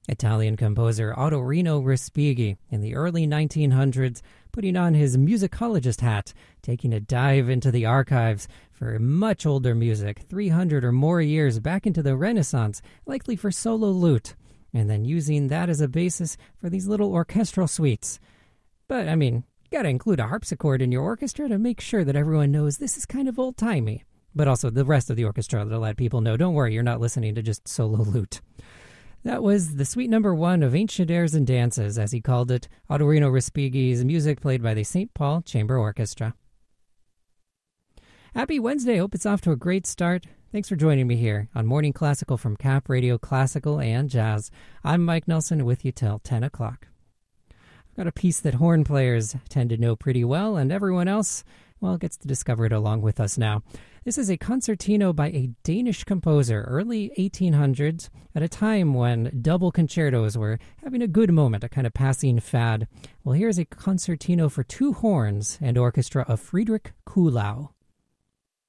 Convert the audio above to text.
Italian composer Ottorino Respighi in the early 1900s, putting on his musicologist hat, taking a dive into the archives for much older music, 300 or more years back into the Renaissance, likely for solo lute, and then using that as a basis for these little orchestral suites. But, you gotta include a harpsichord in your orchestra to make sure that everyone knows this is kind of old-timey. But also the rest of the orchestra to let people know, don't worry, you're not listening to just solo lute. That was the suite number 1 of Ancient Airs and Dances, as he called it, Ottorino Respighi's music played by the St. Paul Chamber Orchestra. Happy Wednesday. Hope it's off to a great start. Thanks for joining me here on Morning Classical from Cap Radio Classical and Jazz. I'm Mike Nelson with you till 10 o'clock. I've got a piece that horn players tend to know pretty well, and everyone else, gets to discover it along with us now. This is a concertino by a Danish composer, early 1800s, at a time when double concertos were having a good moment, a kind of passing fad. Well, here's a concertino for 2 horns and orchestra of Friedrich Kuhlau.